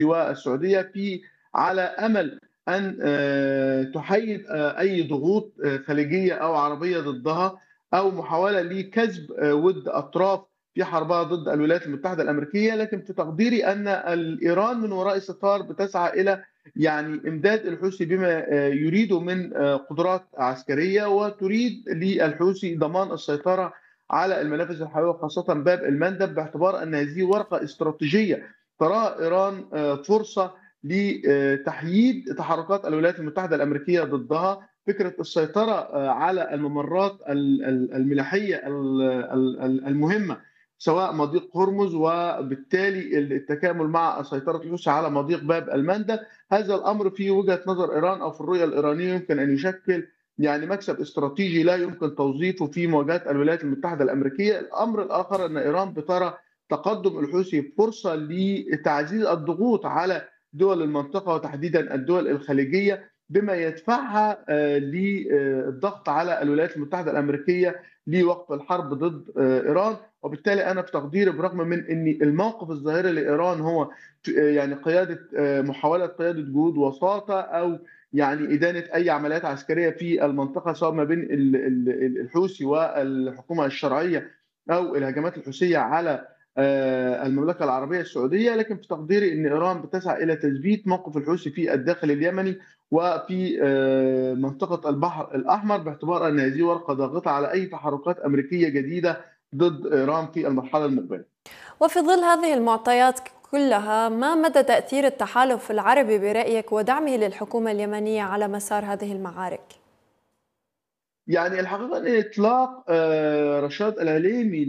والسعودية على أمل أن تحيد أي ضغوط خليجية أو عربية ضدها، أو محاولة لكسب ود أطراف في حربها ضد الولايات المتحدة الأمريكية. لكن في تقديري أن إيران من وراء الستار بتسعى إلى إمداد الحوثي بما يريده من قدرات عسكرية، وتريد للحوثي ضمان السيطرة على المنافذ الحيوية خاصة باب المندب، باعتبار أن هذه ورقة استراتيجية تراها إيران فرصة لتحييد تحركات الولايات المتحدة الأمريكية ضدها. فكرة السيطرة على الممرات الملاحية المهمة سواء مضيق هرمز، وبالتالي التكامل مع سيطرة الحوثي على مضيق باب المندب، هذا الأمر في وجهة نظر إيران أو في الرؤية الإيرانية يمكن أن يشكل مكسب استراتيجي لا يمكن توظيفه في مواجهة الولايات المتحدة الأمريكية. الأمر الآخر أن إيران بترى تقدم الحوثي فرصة لتعزيز الضغوط على دول المنطقة وتحديدا الدول الخليجية، بما يدفعها للضغط على الولايات المتحدة الأمريكية لوقف الحرب ضد إيران. وبالتالي أنا في تقديري برغم من أن الموقف الظاهري لإيران هو قيادة محاولة قيادة جهود وساطة، أو إدانة أي عمليات عسكرية في المنطقة سواء ما بين الحوثي والحكومة الشرعية أو الهجمات الحوثية على المملكة العربية السعودية. لكن في تقديري أن إيران بتسعى إلى تثبيت موقف الحوثي في الداخل اليمني وفي منطقة البحر الأحمر، باعتبار أن هذه ورقة ضاغطة على أي تحركات أمريكية جديدة ضد إيران في المرحلة المقبلة. وفي ظل هذه المعطيات كلها، ما مدى تأثير التحالف العربي برأيك ودعمه للحكومة اليمنية على مسار هذه المعارك؟ الحقيقة أن إطلاق رشاد العليمي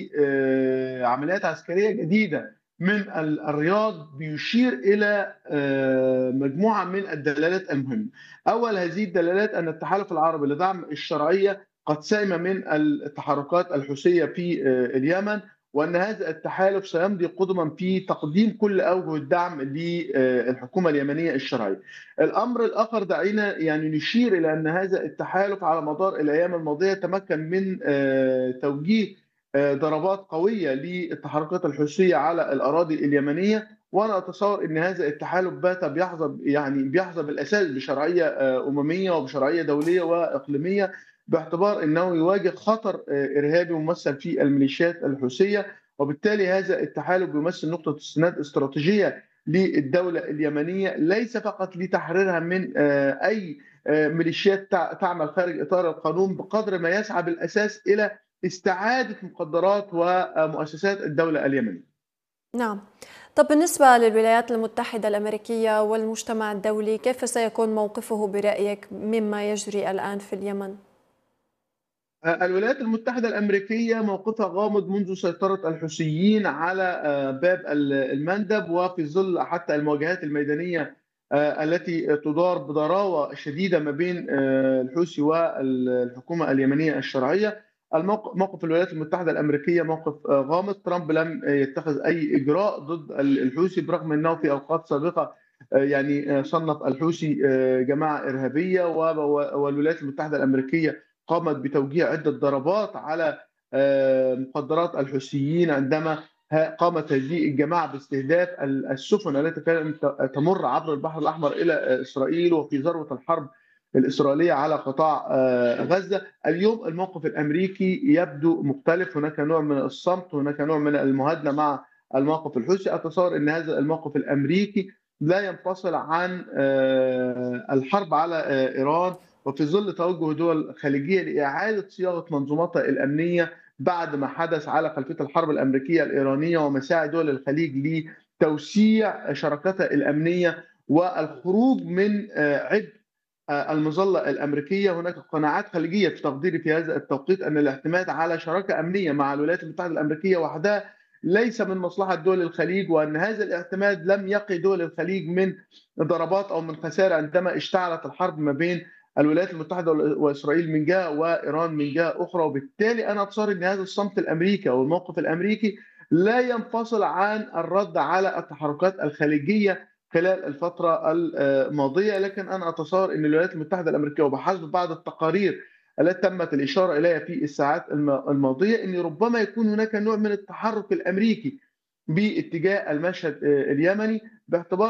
لعمليات عسكرية جديدة من الرياض بيشير إلى مجموعة من الدلالات المهمة. أول هذه الدلالات أن التحالف العربي لدعم الشرعية قد سئم من التحركات الحوثية في اليمن، وأن هذا التحالف سيمضي قدما في تقديم كل أوجه الدعم للحكومة اليمنية الشرعية. الأمر الآخر دعينا نشير إلى أن هذا التحالف على مدار الأيام الماضية تمكن من توجيه ضربات قوية للتحركات الحوثية على الأراضي اليمنية. وأنا أتصور أن هذا التحالف بات بيحظى بالأساس بشرعية أممية وبشرعية دولية وإقليمية، باعتبار أنه يواجه خطر إرهابي ممثل في الميليشيات الحوثية. وبالتالي هذا التحالف بيمثل نقطة استناد استراتيجية للدولة اليمنية، ليس فقط لتحريرها من أي ميليشيات تعمل خارج إطار القانون، بقدر ما يسعى بالأساس إلى استعادة مقدرات ومؤسسات الدولة اليمنية. نعم. طب بالنسبة للولايات المتحدة الأمريكية والمجتمع الدولي، كيف سيكون موقفه برأيك مما يجري الآن في اليمن؟ الولايات المتحدة الأمريكية موقفها غامض منذ سيطرة الحوثيين على باب المندب، وفي ظل حتى المواجهات الميدانية التي تدار بضراوة شديدة ما بين الحوثي والحكومة اليمنية الشرعية. موقف الولايات المتحدة الأمريكية موقف غامض. ترامب لم يتخذ أي إجراء ضد الحوثي، برغم أنه في أوقات سابقة صنف الحوثي جماعة إرهابية، والولايات المتحدة الأمريكية قامت بتوجيه عدة ضربات على مقدرات الحوثيين عندما قامت هذه الجماعة باستهداف السفن التي كانت تمر عبر البحر الأحمر إلى إسرائيل، وفي ذروة الحرب الإسرائيلية على قطاع غزة. اليوم الموقف الأمريكي يبدو مختلف، هناك نوع من الصمت، هناك نوع من المهادنة مع الموقف الحوثي. أتصور أن هذا الموقف الأمريكي لا ينفصل عن الحرب على إيران، وفي ظل توجه دول خليجية لإعادة صياغة منظوماتها الأمنية بعد ما حدث على خلفية الحرب الأمريكية الإيرانية، ومساعي دول الخليج لتوسيع شراكتها الأمنية والخروج من عبء المظلة الأمريكية. هناك قناعات خليجية في تقديري في هذا التوقيت أن الاعتماد على شراكة أمنية مع الولايات المتحدة الأمريكية وحدها ليس من مصلحة دول الخليج، وأن هذا الاعتماد لم يقي دول الخليج من ضربات أو من خسائر عندما اشتعلت الحرب ما بين الولايات المتحدة وإسرائيل من جهة وإيران من جهة أخرى. وبالتالي أنا أتصور أن هذا الصمت الأمريكي أو الموقف الأمريكي لا ينفصل عن الرد على التحركات الخليجية خلال الفترة الماضية. لكن أنا أتصور أن الولايات المتحدة الأمريكية، وبحسب بعض التقارير التي تمت الإشارة إليها في الساعات الماضية، أن ربما يكون هناك نوع من التحرك الأمريكي باتجاه المشهد اليمني، باعتبار